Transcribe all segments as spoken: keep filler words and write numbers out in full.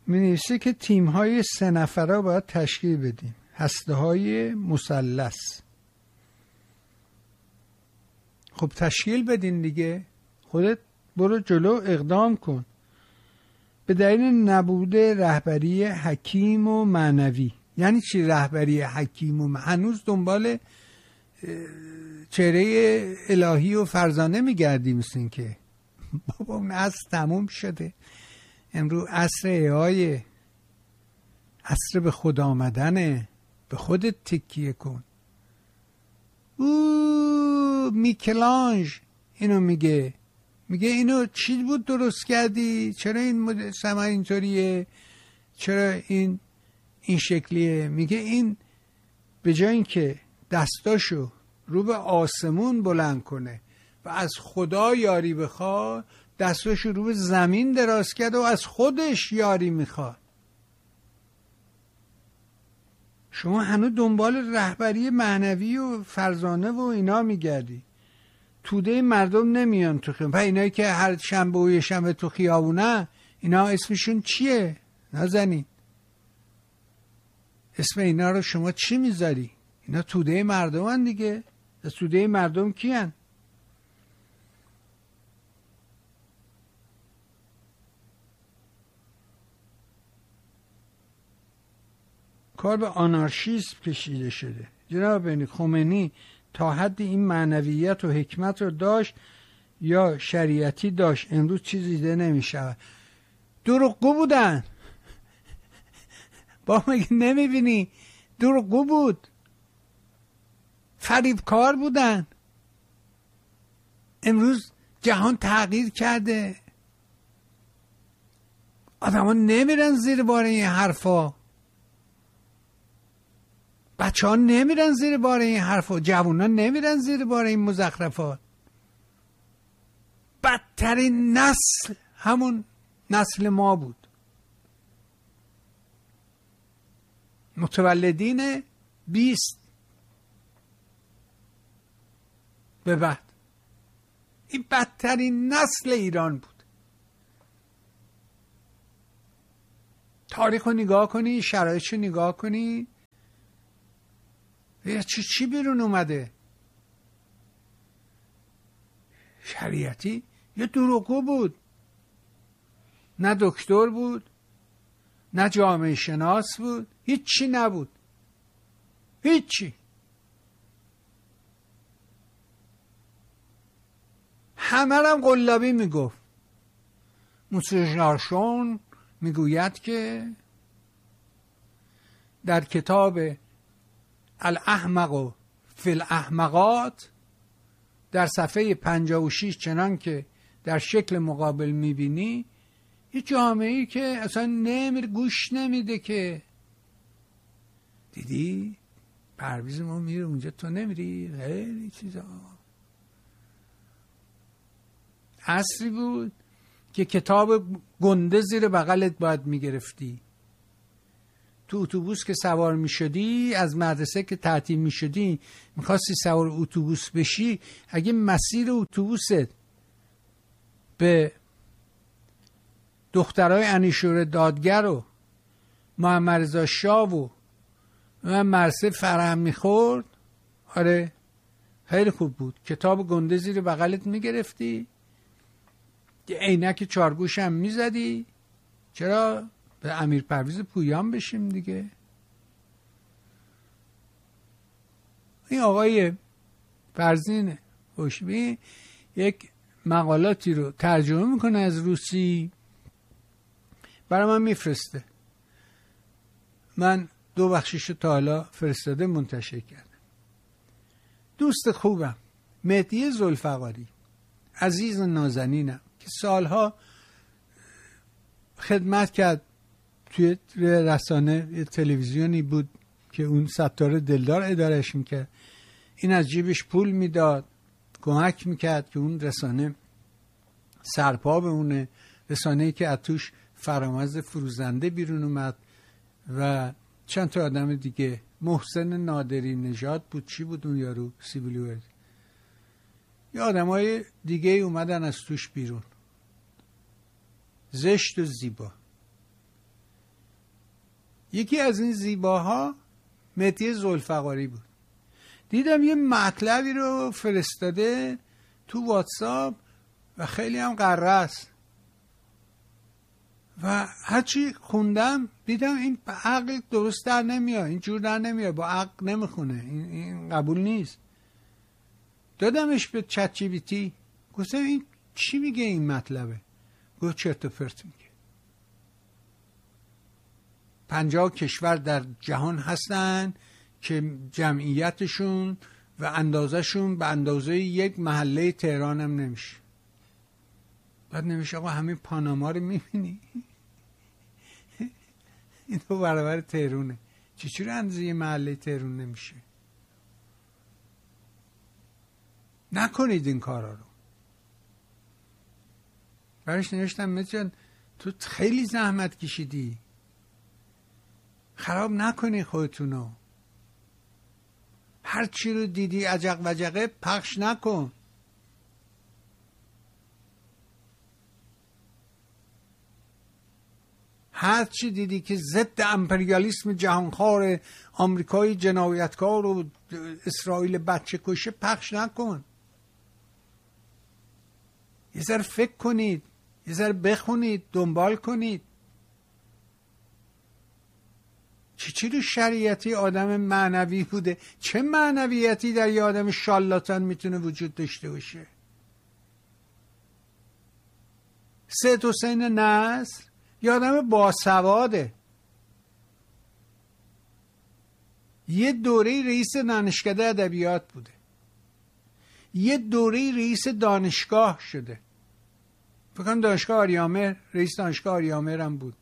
می‌نویسه که تیم‌های سه نفره باید تشکیل بدیم، هسته‌های مثلث. خب تشکیل بدین دیگه، خودت برو جلو اقدام کن. به دلیل نبود رهبری حکیم و معنوی. یعنی چی رهبری حکیم و معنوی؟ هنوز دنبال چهره الهی و فرزانه میگردی، مثل این که بابا اون عصر تموم شده، امروز عصر ایای، عصر به خدا آمدنه. به خودت تکیه کن. او میکلانج اینو میگه، میگه اینو چی بود درست کردی؟ چرا این سما اینطوریه؟ چرا این این شکلیه؟ میگه این به جای اینکه دستاشو رو به آسمون بلند کنه و از خدا یاری بخواد، دستاشو رو به زمین دراز کرد و از خودش یاری میخواد. شما هنوز دنبال رهبری معنوی و فرزانه و اینا میگردی. توده مردم نمیان تو خیابون. اینایی که هر شنبه و یه شنبه تو خیابونه، اینا اسمشون چیه؟ نازنین اسم اینا رو شما چی میذاری؟ اینا توده مردم هن دیگه. توده مردم کی هن؟ کار به آنارشیسم کشیده شده. جناب خمینی تا حد این معنویت و حکمت رو داشت یا شریعتی داشت، امروز چیزی دیده نمیشه. دروغگو بودن. با مگه نمیبینی؟ دروغگو بود، فریبکار بودن. امروز جهان تغییر کرده، آدم ها نمیرن زیر بار این حرفا، بچه ها نمیرن زیر بار این حرفا، جوان ها نمیرن زیر بار این مزخرفات. بدترین نسل همون نسل ما بود، متولدین بیست به بعد. این بدترین نسل ایران بود. تاریخ رو نگاه کنی، شرایطش رو نگاه کنی، چی چی بیرون اومده؟ شریعتی یه دروغگو بود، نه دکتر بود، نه جامعه شناس بود، هیچی نبود، هیچی. همه هم قلابی میگفت. موسیقارشون میگوید که در کتاب الاحمق فی الاحمقات در صفحه پنجاه و شش چنان که در شکل مقابل میبینی، یه جامعه‌ای که اصلا نمیر گوش نمیده. که دیدی پرویز ما میره اونجا تو نمیری، خیلی چیزا. عصری بود که کتاب گنده زیر بغلت باید میگرفتی. تو اتوبوس که سوار میشدی، از مدرسه که تعطیل میشدی، میخواستی سوار اتوبوس بشی، اگه مسیر اتوبوست به دخترای انیشور دادگر و محمد رضا شاه و مرسه فرهم میخورد، آره خیلی خوب بود، کتاب گنده زیر بغلت میگرفتی، یه عینک چارگوش هم میزدی. چرا؟ به امیر پرویز پویان بشیم دیگه. این آقای فرزین خوشبین یک مقالاتی رو ترجمه میکنه از روسی، برای من میفرسته. من دو بخشیشو تا حالا فرستاده منتشر کردم. دوست خوبم مهدی ذوالفقاری، عزیز و نازنینم که سالها خدمت کرد توی رسانه، یه تلویزیونی بود که اون ستاره دلدار ادارش میکرد. این از جیبش پول میداد، کمک میکرد که اون رسانه سرپا بمونه. رسانه‌ای که از توش فرامرز فروزنده بیرون اومد و چند تا آدم دیگه، محسن نادری نژاد بود، چی بود اون یارو، سیبیلیورد، یه آدمای دیگه اومدن از توش بیرون، زشت و زیبا. یکی از این زیباها مهدی ذوالفقاری بود. دیدم یه مطلبی رو فرستاده تو واتساپ و خیلی هم قره است و هرچی خوندم دیدم این عقل درست در نمیاد، این جور در نمیاد، با عقل نمیخونه، این, این قبول نیست. دادمش به چت جی پی تی، گفتم این چی میگه این مطلبه؟ گفت چرت و پرت میگه. پنجاه کشور در جهان هستن که جمعیتشون و اندازهشون به اندازه یک محله تهران هم نمیشه. بعد نمیشه آقا همین پاناما رو میبینی؟ این دو برابر تهرونه، چجوری اندازه یه محله تهران نمیشه؟ نکنید این کارا رو. برش نوشتم مثلا تو خیلی زحمت کشیدی، خراب نکنی خودتونو. هر چی رو دیدی عجق وجقه پخش نکن. هر چی دیدی که ضد امپریالیسم جهانخوار آمریکای جنایتکار و اسرائیل بچه کشه پخش نکن. یه ذره فکر کنید، یه ذره بخونید، دنبال کنید. چی چی رو شریعتی آدم معنوی بوده؟ چه معنویتی در یه آدم شالاتان میتونه وجود داشته باشه؟ سید حسین نصر یه آدم باسواده، یه دوره رئیس دانشکده ادبیات بوده، یه دوره رئیس دانشگاه شده، فکر کنم دانشگاه آریامهر، رئیس دانشگاه آریامهر هم بود،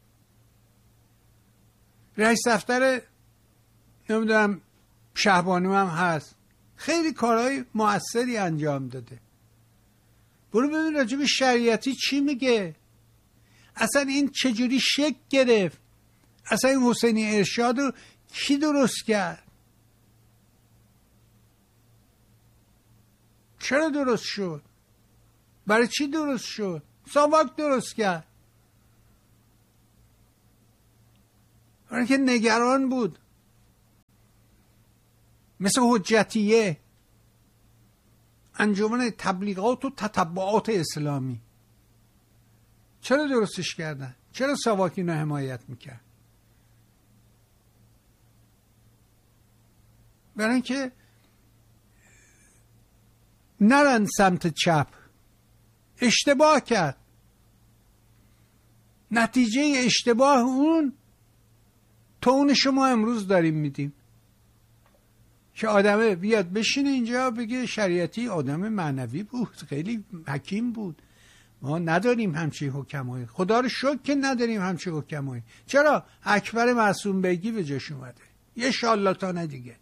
رئیس دفتر نمیدونم شهبانو هم هست. خیلی کارهای موثری انجام داده. برو ببین راجع به شریعتی چی میگه، اصلا این چجوری شکل گرفت، اصلا این حسینی ارشاد رو کی درست کرد، چرا درست شد، برای چی درست شد، ساواک درست کرد، برای که نگران بود، مثل حجتیه، انجمن تبلیغات و تتبعات اسلامی. چرا درستش کردن؟ چرا ساواک اینو حمایت میکرد؟ برای اینکه نرن سمت چپ. اشتباه کرد، نتیجه اشتباه اون تون شما امروز داریم میدیم که آدمه بیاد بشینه اینجا بگه شریعتی آدم معنوی بود، خیلی حکیم بود، ما نداریم همچین حکمایی، خدا رو شکر که نداریم همچین حکمایی. چرا؟ اکبر معصوم بیگی به جاش اومده، یه شالاتان دیگه.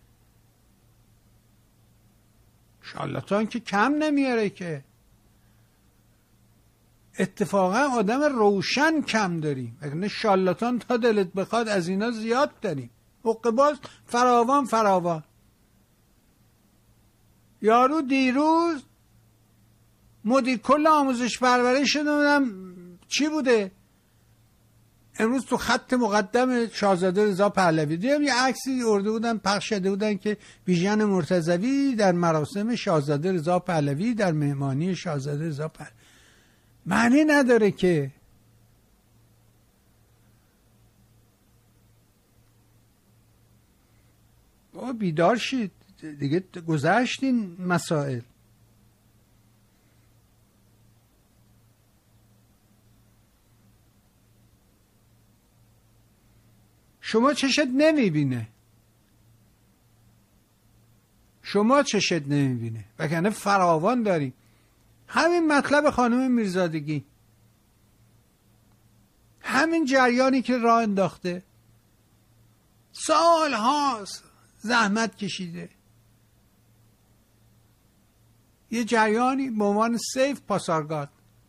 شالاتان که کم نمیاره که، اتفاقا آدم روشن کم داریم، اگه شالاتان تا دلت بخواد از اینا زیاد داریم، حقه‌باز فراوان فراوان. یارو دیروز مدیر کل آموزش پرورش نمیدونم چی بوده، امروز تو خط مقدم شاهزاده رضا پهلوی دیدم یه عکسی ارده بودن پخش شده بودن که بیژن مرتضوی در مراسم شاهزاده رضا پهلوی در مهمانی شاهزاده رضا پهلوی. معنی نداره که. بابا بیدار شید دیگه، گذشتین مسائل. شما چشت نمیبینه، شما چشت نمیبینه وگرنه فراوان داریم. همین مطلب خانم میرزادگی، همین جریانی که راه انداخته، سال هاست زحمت کشیده، یه جریانی به عنوان سیف پاسارگاد.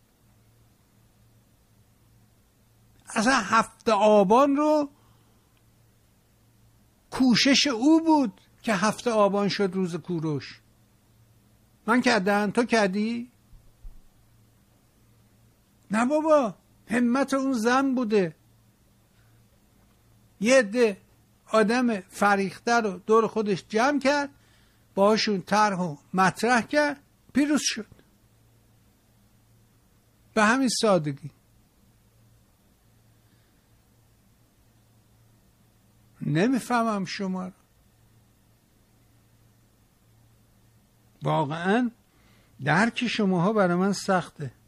اصلا هفته آبان رو کوشش او بود که هفته آبان شد روز کوروش. من کردم، تو کردی؟ نه بابا، همت اون زن بوده. یه عده آدم فریخته رو دور خودش جمع کرد، باهاشون طرح و مطرح کرد، پیروز شد. به همین سادگی. نمیفهمم شما رو. واقعا درک شماها برای من سخته.